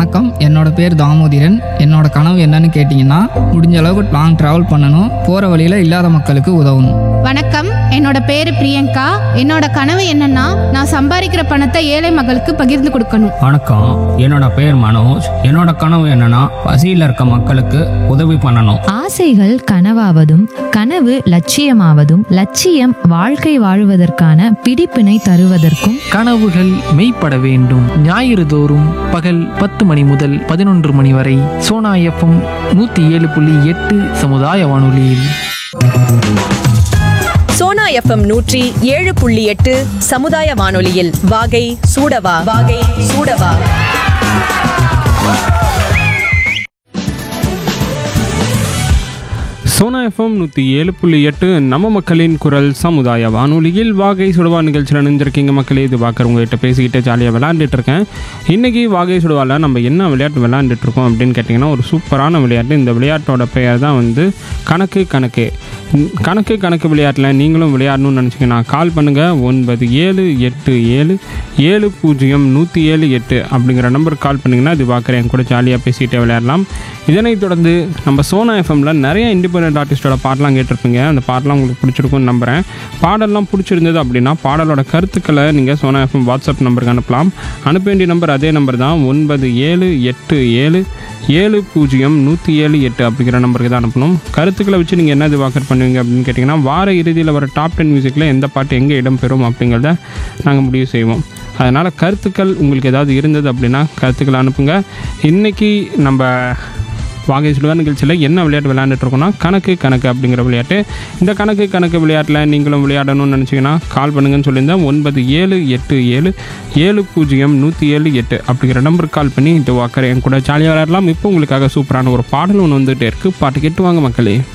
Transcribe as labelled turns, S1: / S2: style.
S1: வணக்கம், என்னோட பேர் தாமோதிரன். என்னோட கனவு என்னன்னு கேட்டிங்கன்னா, முடிஞ்ச அளவுக்கு லாங் ட்ராவல் பண்ணணும், போகிற வழியில் இல்லாத மக்களுக்கு உதவணும்.
S2: வணக்கம், என்னோட பேரு பிரியங்கா. என்னோட கனவு என்னன்னா, நான் சம்பாதிக்கிற பணத்தை ஏழை மக்களுக்கு பகிர்ந்து கொடுக்கணும்.
S3: வணக்கம், என்னோட பேர் மனோஜ். என்னோட கனவு என்னன்னா, பசியில் இருக்க மக்களுக்கு உதவி பண்ணணும்.
S4: ஆசைகள் கனவாவதும் கனவு லட்சியமாவதும் லட்சியம் வாழ்க்கை வாழுவதற்கான பிடிப்பினை தருவதற்கும்
S5: கனவுகள் மெய்ப்பட வேண்டும். ஞாயிறு தோறும் பகல் 10 மணி முதல் 11 மணி வரை சோனா எஃப்எம் 107.8 சமுதாய வானொலியில்.
S6: சோனா எஃப்எம் 107.8 சமுதாய வானொலியில் வாகை சூடவா.
S7: சோனா எஃப்எம் 107.8 நம்ம மக்களின் குரல் சமுதாய வானொலியில் வாகை சுடுவா நிகழ்ச்சியில் நினைஞ்சிருக்கீங்க மக்களே. இது பார்க்குற உங்ககிட்ட பேசிக்கிட்டே ஜாலியாக விளையாண்டுட்டு இருக்கேன். இன்றைக்கி வாகை சுடுவாவில் நம்ம என்ன விளையாட்டு விளையாண்டுட்டு இருக்கோம் அப்படின்னு கேட்டிங்கன்னா, ஒரு சூப்பரான விளையாட்டு. இந்த விளையாட்டோட பெயர் தான் வந்து கணக்கு விளையாட்டில் நீங்களும் விளையாடணும்னு நினச்சிங்கன்னா கால் பண்ணுங்கள். 9787700178 அப்படிங்கிற நம்பருக்கு கால் பண்ணிங்கன்னா இது பார்க்குறேன் என் கூட ஜாலியாக பேசிக்கிட்டே விளையாடலாம். இதனைத் தொடர்ந்து நம்ம சோனா எஃப்எம்ல நிறைய இண்டிபெண்டன்ட் ஆர்டிஸ்டோட பாட்டெலாம் கேட்டிருப்பீங்க. அந்த பாட்டெலாம் உங்களுக்கு பிடிச்சிருக்குன்னு நம்புகிறேன். பாடலாம் பிடிச்சிருந்தது அப்படின்னா பாடலோட கருத்துக்களை நீங்கள் சோனா எஃப்எம் வாட்ஸ்அப் நம்பருக்கு அனுப்பலாம். அனுப்ப வேண்டிய நம்பர் அதே நம்பர் தான், 9787700178 அப்படிங்கிற நம்பருக்கு தான் அனுப்பணும். கருத்துக்களை வச்சு நீங்கள் என்ன வாக்கர் பண்ணுவீங்க அப்படின்னு கேட்டிங்கன்னா, வார இறுதியில் வர டாப் 10 மியூசிக்கில் எந்த பாட்டு எங்கே இடம்பெறும் அப்படிங்கிறத நாங்கள் முடிவு செய்வோம். அதனால் கருத்துக்கள் உங்களுக்கு ஏதாவது இருந்தது அப்படின்னா கருத்துக்களை அனுப்புங்க. இன்றைக்கி நம்ம வாகை சுடுவா நிகழ்ச்சியில் என்ன விளையாட்டு விளையாண்டுட்ருக்கோன்னா, கணக்கு அப்படிங்கிற விளையாட்டு. இந்த கணக்கு விளையாட்டில் நீங்களும் விளையாடணும்னு நினச்சிங்கன்னா கால் பண்ணுங்கன்னு சொல்லியிருந்தேன். 9787700178 அப்படிங்கிற நம்பருக்கு கால் பண்ணி இது வாக்கர் என் கூட ஜாலியாக விளையாடலாம். இப்போ உங்களுக்காக சூப்பரான ஒரு பாடல் ஒன்று வந்துகிட்டே இருக்குது. பாட்டு கேட்டு வாங்க மக்களே.